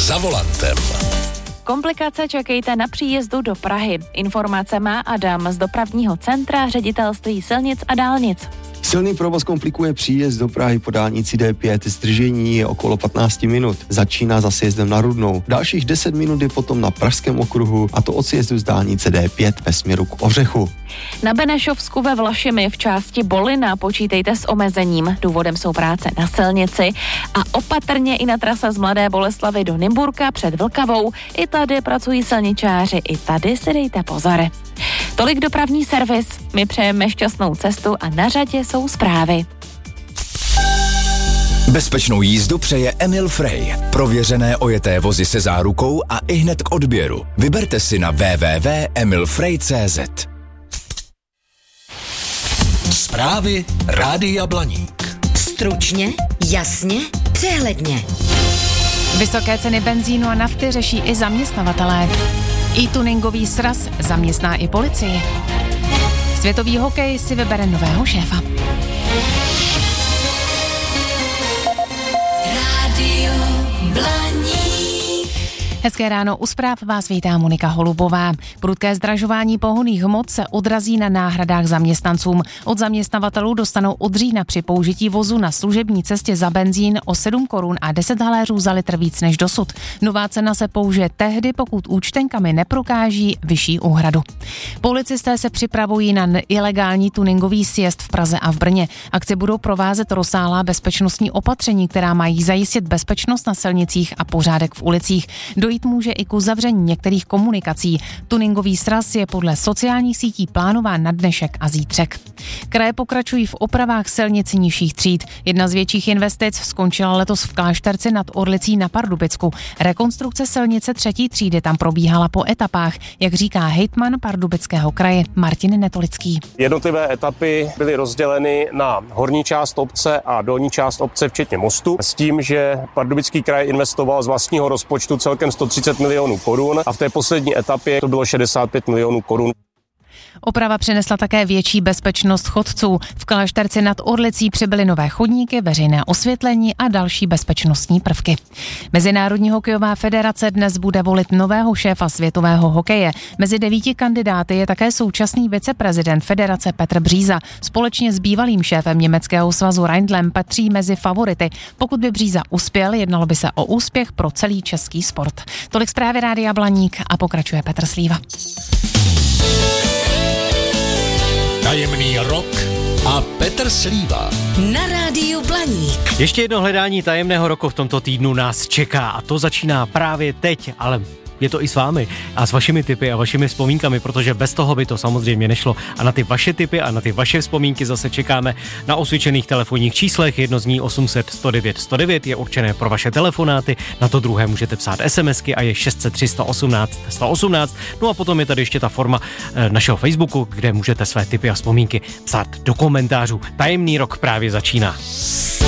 za volantem. Komplikace čekejte na příjezdu do Prahy. Informace má Adam z dopravního centra Ředitelství silnic a dálnic. Silný provoz komplikuje příjezd do Prahy po dálnici D5. Zdržení je okolo 15 minut. Začíná za sjezdem na Rudnou. Dalších 10 minut je potom na Pražském okruhu, a to od sjezdu z dálnice D5 ve směru k Ohřechu. Na Benešovsku ve Vlašimi v části Bolina počítejte s omezením. Důvodem jsou práce na silnici a opatrně i na trase z Mladé Boleslavi do Nymburka před Vlkavou. I tady pracují silničáři, i tady si dejte pozor. Tolik dopravní servis. My přejeme šťastnou cestu a na řadě jsou zprávy. Bezpečnou jízdu přeje Emil Frey. Prověřené ojeté vozy se zárukou a ihned k odběru. Vyberte si na www.emilfrey.cz. Zprávy Rádia Blaník. Stručně, jasně, přehledně. Vysoké ceny benzínu a nafty řeší i zaměstnavatelé. E-tuningový sraz zaměstná i policii. Světový hokej si vybere nového šéfa. Rádio Blaník. Hezké ráno, u zpráv vás vítá Monika Holubová. Prudké zdražování pohonných hmot se odrazí na náhradách zaměstnancům. Od zaměstnavatelů dostanou od října při použití vozu na služební cestě za benzín o 7 korun a 10 haléřů za litr víc než dosud. Nová cena se použije tehdy, pokud účtenkami neprokáží vyšší úhradu. Policisté se připravují na ilegální tuningový sjezd v Praze a v Brně. Akci budou provázet rozsáhlá bezpečnostní opatření, která mají zajistit bezpečnost na silnicích a pořádek v ulicích. Dojít může i k uzavření některých komunikací. Tuningový sraz je podle sociálních sítí plánován na dnešek a zítřek. Kraje pokračují v opravách silnic nižších tříd. Jedna z větších investic skončila letos v Klášterci nad Orlicí na Pardubicku. Rekonstrukce silnice 3. třídy tam probíhala po etapách, jak říká hejtman Pardubického kraje Martin Netolický. Jednotlivé etapy byly rozděleny na horní část obce a dolní část obce včetně mostu, s tím, že Pardubický kraj investoval z vlastního rozpočtu celkem 130 milionů korun a v té poslední etapě to bylo 65 milionů korun. Oprava přinesla také větší bezpečnost chodců. V Klášterci nad Orlicí přibyly nové chodníky, veřejné osvětlení a další bezpečnostní prvky. Mezinárodní hokejová federace dnes bude volit nového šéfa světového hokeje. Mezi 9 kandidáty je také současný viceprezident federace Petr Bříza. Společně s bývalým šéfem německého svazu Rheindlem patří mezi favority. Pokud by Bříza uspěl, jednalo by se o úspěch pro celý český sport. Tolik zprávy Rádia Blaník a pokračuje Petr Slíva. Tajemný rok a Petr Slíva. Na Rádiu Blaník. Ještě jedno hledání tajemného roku v tomto týdnu nás čeká a to začíná právě teď, ale je to i s vámi a s vašimi tipy a vašimi vzpomínkami, protože bez toho by to samozřejmě nešlo. A na ty vaše tipy a na ty vaše vzpomínky zase čekáme na osvědčených telefonních číslech. Jedno z ní 800 109 109 je určené pro vaše telefonáty, na to druhé můžete psát SMSky a je 603 118 118. No a potom je tady ještě ta forma našeho Facebooku, kde můžete své tipy a vzpomínky psát do komentářů. Tajemný rok právě začíná.